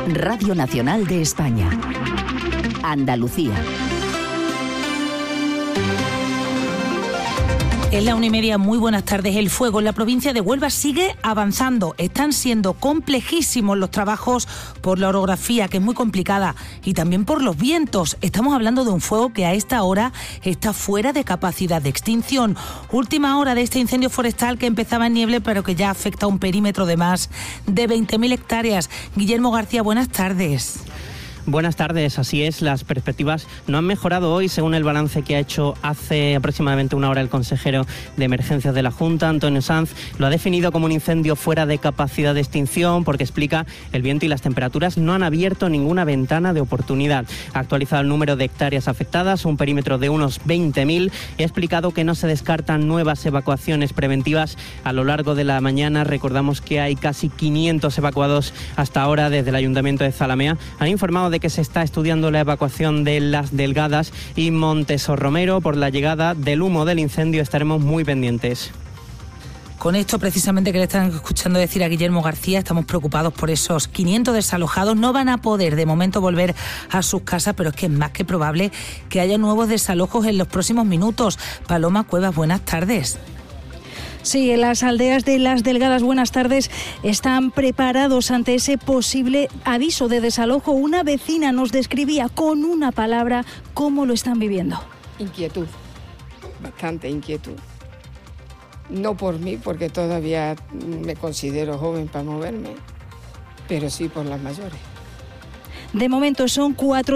Radio Nacional de España. Andalucía. Es la 1:30, muy buenas tardes. El fuego en la provincia de Huelva sigue avanzando. Están siendo complejísimos los trabajos por la orografía, que es muy complicada, y también por los vientos. Estamos hablando de un fuego que a esta hora está fuera de capacidad de extinción. Última hora de este incendio forestal que empezaba en Nieble, pero que ya afecta a un perímetro de más de 20.000 hectáreas. Guillermo García, buenas tardes. Buenas tardes, así es, las perspectivas no han mejorado hoy según el balance que ha hecho hace aproximadamente una hora el consejero de Emergencias de la Junta, Antonio Sanz. Lo ha definido como un incendio fuera de capacidad de extinción porque explica el viento y las temperaturas no han abierto ninguna ventana de oportunidad. Ha actualizado el número de hectáreas afectadas, un perímetro de unos 20.000 y ha explicado que no se descartan nuevas evacuaciones preventivas a lo largo de la mañana. Recordamos que hay casi 500 evacuados hasta ahora desde el Ayuntamiento de Zalamea. Han informado de que se está estudiando la evacuación de Las Delgadas y Montesorromero. Por la llegada del humo del incendio estaremos muy pendientes. Con esto precisamente que le están escuchando decir a Guillermo García, estamos preocupados por esos 500 desalojados. No van a poder de momento volver a sus casas, pero es que es más que probable que haya nuevos desalojos en los próximos minutos. Paloma Cuevas, buenas tardes. Sí, en las aldeas de Las Delgadas, buenas tardes, están preparados ante ese posible aviso de desalojo. Una vecina nos describía con una palabra cómo lo están viviendo. Inquietud, bastante inquietud. No por mí, porque todavía me considero joven para moverme, pero sí por las mayores. De momento son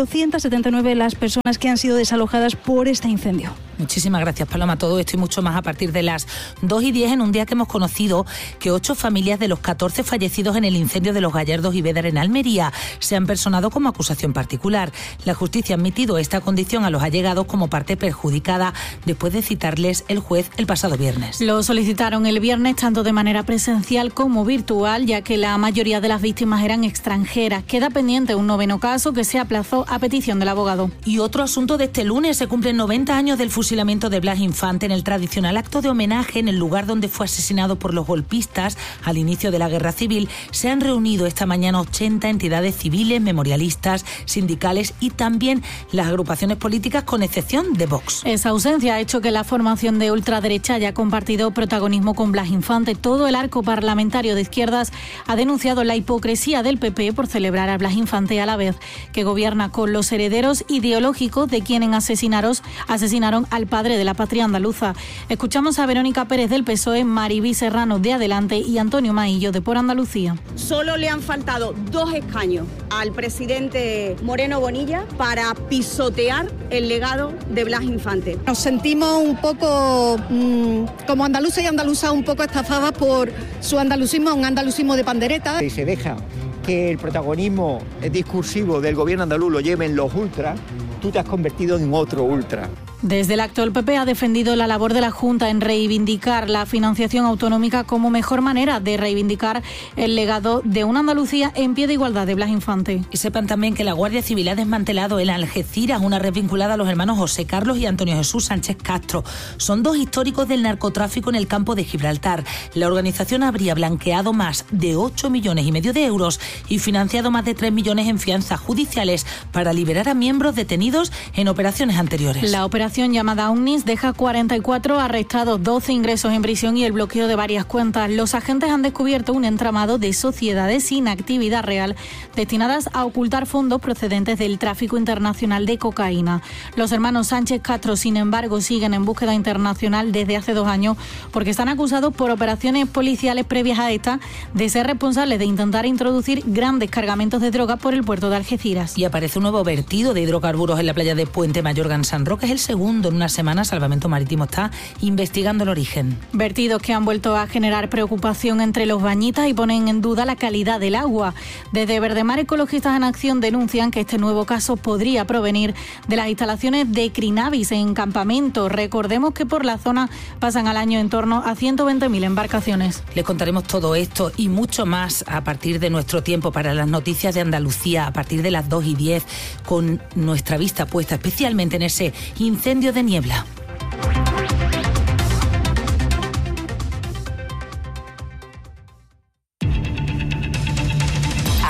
479 las personas que han sido desalojadas por este incendio. Muchísimas gracias, Paloma. Todo esto y mucho más a partir de las 2:10, en un día que hemos conocido que 8 familias de los 14 fallecidos en el incendio de Los Gallardos y Bédar en Almería se han personado como acusación particular. La justicia ha admitido esta condición a los allegados como parte perjudicada después de citarles el juez el pasado viernes. Lo solicitaron el viernes tanto de manera presencial como virtual, ya que la mayoría de las víctimas eran extranjeras. Queda pendiente un noveno caso que se aplazó a petición del abogado. Y otro asunto de este lunes: se cumplen 90 años del fusilamiento de Blas Infante en el tradicional acto de homenaje en el lugar donde fue asesinado por los golpistas al inicio de la Guerra Civil. Se han reunido esta mañana 80 entidades civiles, memorialistas, sindicales y también las agrupaciones políticas, con excepción de Vox. Esa ausencia ha hecho que la formación de ultraderecha haya compartido protagonismo con Blas Infante. Todo el arco parlamentario de izquierdas ha denunciado la hipocresía del PP por celebrar a Blas Infante a la vez que gobierna con los herederos ideológicos de quienes asesinaron al padre de la patria andaluza. Escuchamos a Verónica Pérez del PSOE, Maribí Serrano de Adelante y Antonio Maillo de Por Andalucía. Solo le han faltado 2 escaños al presidente Moreno Bonilla para pisotear el legado de Blas Infante. Nos sentimos un poco como andaluces y andaluzas un poco estafadas por su andalucismo, un andalucismo de pandereta. Y se deja que el protagonismo discursivo del gobierno andaluz lo lleven los ultras, tú te has convertido en otro ultra. Desde el acto, el PP ha defendido la labor de la Junta en reivindicar la financiación autonómica como mejor manera de reivindicar el legado de una Andalucía en pie de igualdad de Blas Infante. Y sepan también que la Guardia Civil ha desmantelado en Algeciras una red vinculada a los hermanos José Carlos y Antonio Jesús Sánchez Castro. Son 2 históricos del narcotráfico en el campo de Gibraltar. La organización habría blanqueado más de 8,5 millones de euros y financiado más de 3 millones en fianzas judiciales para liberar a miembros detenidos en operaciones anteriores. La operación llamada Omnis deja 44 arrestados, 12 ingresos en prisión y el bloqueo de varias cuentas. Los agentes han descubierto un entramado de sociedades sin actividad real destinadas a ocultar fondos procedentes del tráfico internacional de cocaína. Los hermanos Sánchez Castro, sin embargo, siguen en búsqueda internacional desde hace 2 años porque están acusados por operaciones policiales previas a esta de ser responsables de intentar introducir grandes cargamentos de droga por el puerto de Algeciras. Y aparece un nuevo vertido de hidrocarburos en la playa de Puente Mayorga en San Roque. Es el segundo en una semana. Salvamento Marítimo está investigando el origen. Vertidos que han vuelto a generar preocupación entre los bañistas y ponen en duda la calidad del agua. Desde Verdemar, Ecologistas en Acción denuncian que este nuevo caso podría provenir de las instalaciones de Crinavis en campamentos. Recordemos que por la zona pasan al año en torno a 120.000 embarcaciones. Les contaremos todo esto y mucho más a partir de nuestro tiempo para las noticias de Andalucía, a partir de las 2:10, con nuestra vista puesta especialmente en ese incendio de Niebla.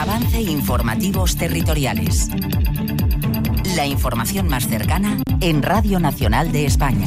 Avance Informativos Territoriales. La información más cercana en Radio Nacional de España.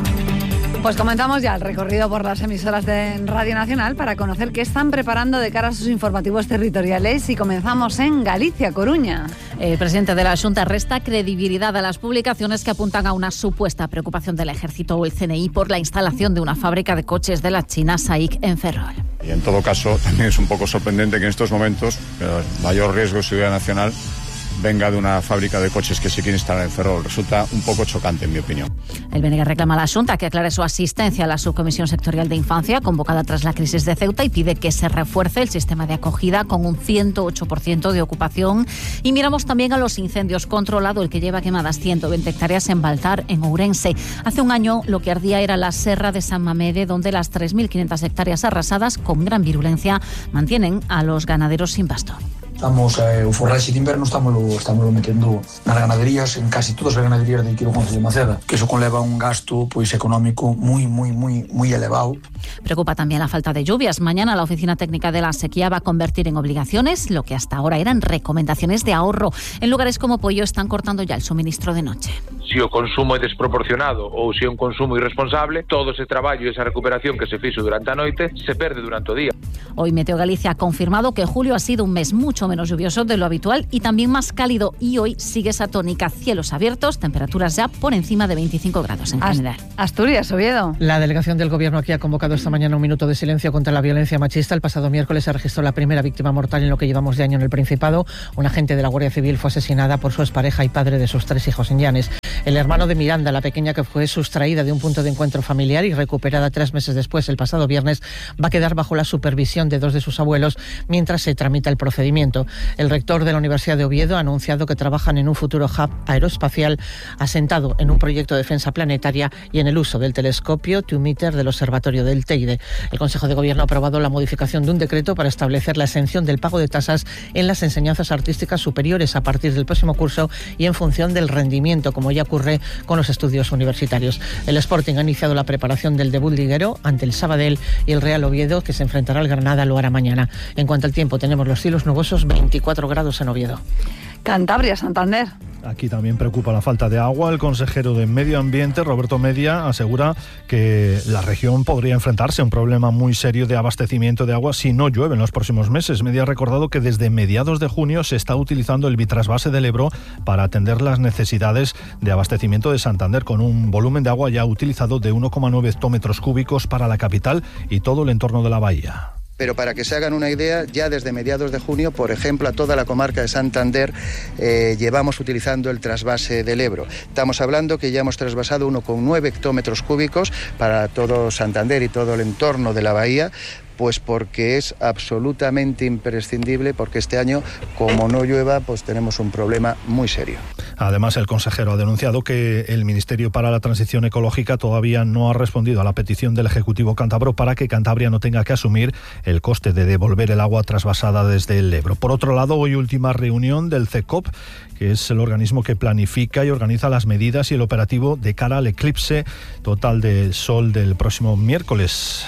Pues comenzamos ya el recorrido por las emisoras de Radio Nacional para conocer qué están preparando de cara a sus informativos territoriales y comenzamos en Galicia, Coruña. El presidente de la Xunta resta credibilidad a las publicaciones que apuntan a una supuesta preocupación del Ejército o el CNI por la instalación de una fábrica de coches de la China SAIC en Ferrol. Y en todo caso, también es un poco sorprendente que en estos momentos el mayor riesgo de seguridad nacional venga de una fábrica de coches que se quiere instalar en Ferrol. Resulta un poco chocante, en mi opinión. El BNG reclama a la Xunta que aclare su asistencia a la Subcomisión Sectorial de Infancia, convocada tras la crisis de Ceuta, y pide que se refuerce el sistema de acogida con un 108% de ocupación. Y miramos también a los incendios controlados, el que lleva quemadas 120 hectáreas en Baltar, en Ourense. Hace un año lo que ardía era la Serra de San Mamede, donde las 3.500 hectáreas arrasadas, con gran virulencia, mantienen a los ganaderos sin pasto. Estamos, o forraxe de inverno estamos metendo nas ganaderías, en casi todas as ganaderías de aquí do Concello de Maceda, que eso conleva un gasto económico muy elevado. Preocupa también la falta de lluvias. Mañana la Oficina Técnica de la Sequía va a convertir en obligaciones lo que hasta ahora eran recomendaciones de ahorro. En lugares como Pollo están cortando ya el suministro de noche. Se o consumo é desproporcionado ou se é un consumo irresponsable, todo ese traballo e esa recuperación que se fixo durante a noite se perde durante o día. Hoy Meteo Galicia ha confirmado que julio ha sido un mes mucho menos lluvioso de lo habitual y también más cálido, y hoy sigue esa tónica: cielos abiertos, temperaturas ya por encima de 25 grados en general. Asturias, Oviedo. La delegación del Gobierno aquí ha convocado esta mañana un minuto de silencio contra la violencia machista. El pasado miércoles se registró la primera víctima mortal en lo que llevamos de año en el Principado. Un agente de la Guardia Civil fue asesinada por su expareja y padre de sus 3 hijos en Llanes. El hermano de Miranda, la pequeña que fue sustraída de un punto de encuentro familiar y recuperada 3 meses después, el pasado viernes, va a quedar bajo la supervisión de 2 de sus abuelos mientras se tramita el procedimiento. El rector de la Universidad de Oviedo ha anunciado que trabajan en un futuro hub aeroespacial asentado en un proyecto de defensa planetaria y en el uso del telescopio TUMITER del Observatorio del Teide. El Consejo de Gobierno ha aprobado la modificación de un decreto para establecer la exención del pago de tasas en las enseñanzas artísticas superiores a partir del próximo curso y en función del rendimiento, como ya ocurre con los estudios universitarios. El Sporting ha iniciado la preparación del debut liguero ante el Sabadell, y el Real Oviedo, que se enfrentará al Granada, lo hará mañana. En cuanto al tiempo, tenemos los cielos nubosos, 24 grados en Oviedo. Cantabria, Santander. Aquí también preocupa la falta de agua. El consejero de Medio Ambiente, Roberto Media, asegura que la región podría enfrentarse a un problema muy serio de abastecimiento de agua si no llueve en los próximos meses. Media ha recordado que desde mediados de junio se está utilizando el bitrasvase del Ebro para atender las necesidades de abastecimiento de Santander, con un volumen de agua ya utilizado de 1,9 hectómetros cúbicos para la capital y todo el entorno de la bahía. Pero para que se hagan una idea, ya desde mediados de junio, por ejemplo, a toda la comarca de Santander llevamos utilizando el trasvase del Ebro. Estamos hablando que ya hemos trasvasado 1,9 hectómetros cúbicos para todo Santander y todo el entorno de la bahía, pues porque es absolutamente imprescindible, porque este año, como no llueva, pues tenemos un problema muy serio. Además, el consejero ha denunciado que el Ministerio para la Transición Ecológica todavía no ha respondido a la petición del Ejecutivo cántabro para que Cantabria no tenga que asumir el coste de devolver el agua trasvasada desde el Ebro. Por otro lado, hoy última reunión del CECOP, que es el organismo que planifica y organiza las medidas y el operativo de cara al eclipse total del sol del próximo miércoles.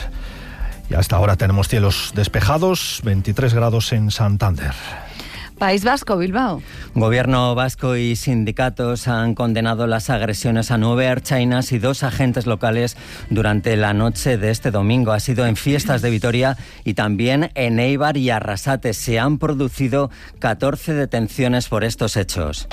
Y hasta ahora tenemos cielos despejados, 23 grados en Santander. País Vasco, Bilbao. Gobierno vasco y sindicatos han condenado las agresiones a 9 ertzainas y 2 agentes locales durante la noche de este domingo. Ha sido en Fiestas de Vitoria y también en Eibar y Arrasate. Se han producido 14 detenciones por estos hechos.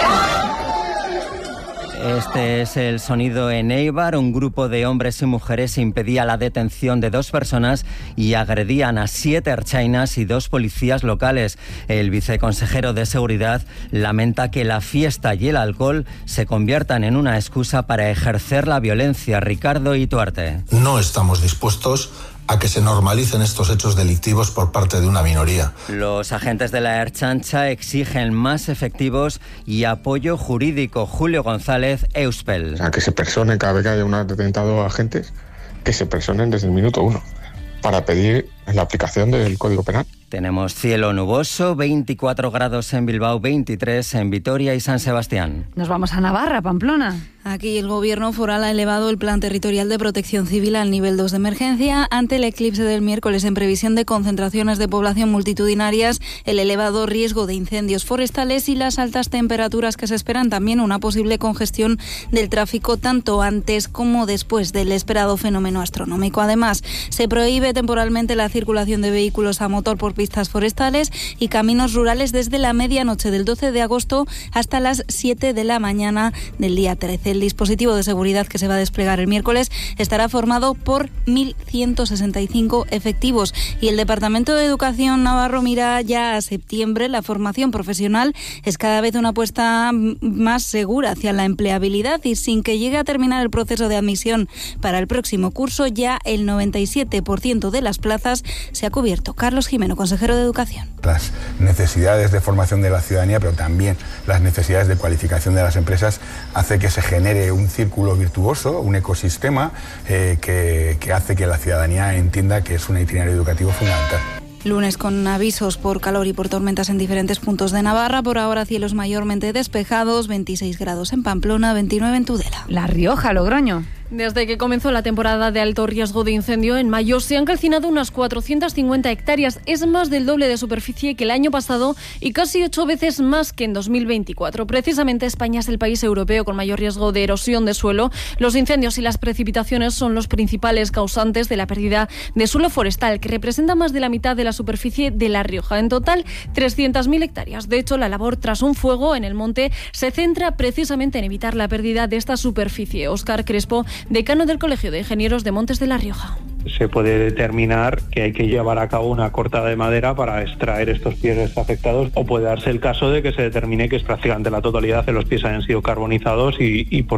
Este es el sonido en Eibar. Un grupo de hombres y mujeres impedía la detención de 2 personas y agredían a 7 ertzainas y 2 policías locales. El viceconsejero de Seguridad lamenta que la fiesta y el alcohol se conviertan en una excusa para ejercer la violencia. Ricardo Ituarte. No estamos dispuestos a que se normalicen estos hechos delictivos por parte de una minoría. Los agentes de la Ertzaintza exigen más efectivos y apoyo jurídico. Julio González, Euspel. A que se personen cada vez que haya un atentado a agentes, que se personen desde el minuto 1 para pedir la aplicación del Código Penal. Tenemos cielo nuboso, 24 grados en Bilbao, 23 en Vitoria y San Sebastián. Nos vamos a Navarra, Pamplona. Aquí el Gobierno foral ha elevado el Plan Territorial de Protección Civil al nivel 2 de emergencia ante el eclipse del miércoles en previsión de concentraciones de población multitudinarias, el elevado riesgo de incendios forestales y las altas temperaturas que se esperan, también una posible congestión del tráfico tanto antes como después del esperado fenómeno astronómico. Además, se prohíbe temporalmente la circulación de vehículos a motor por pistas forestales y caminos rurales desde la medianoche del 12 de agosto hasta las 7 de la mañana del día 13. El dispositivo de seguridad que se va a desplegar el miércoles estará formado por 1.165 efectivos y el Departamento de Educación navarro mira ya a septiembre. La formación profesional es cada vez una apuesta más segura hacia la empleabilidad y sin que llegue a terminar el proceso de admisión para el próximo curso, ya el 97% de las plazas se ha cubierto. Carlos Jimeno, consejero de Educación. Las necesidades de formación de la ciudadanía, pero también las necesidades de cualificación de las empresas, hace que se genere un círculo virtuoso, un ecosistema que hace que la ciudadanía entienda que es un itinerario educativo fundamental. Lunes con avisos por calor y por tormentas en diferentes puntos de Navarra. Por ahora cielos mayormente despejados, 26 grados en Pamplona, 29 en Tudela. La Rioja, Logroño. Desde que comenzó la temporada de alto riesgo de incendio en mayo se han calcinado unas 450 hectáreas. Es más del doble de superficie que el año pasado y casi 8 veces más que en 2024. Precisamente España es el país europeo con mayor riesgo de erosión de suelo. Los incendios y las precipitaciones son los principales causantes de la pérdida de suelo forestal, que representa más de la mitad de la superficie de La Rioja. En total, 300.000 hectáreas. De hecho, la labor tras un fuego en el monte se centra precisamente en evitar la pérdida de esta superficie. Óscar Crespo, decano del Colegio de Ingenieros de Montes de La Rioja. Se puede determinar que hay que llevar a cabo una cortada de madera para extraer estos pies afectados, o puede darse el caso de que se determine que es prácticamente la totalidad de los pies hayan sido carbonizados y por